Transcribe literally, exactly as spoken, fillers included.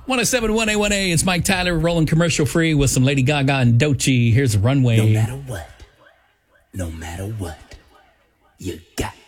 one oh seven point one A one A, it's Mike Tyler rolling commercial free with some Lady Gaga and Doechii. Here's the runway. No matter what, no matter what, you got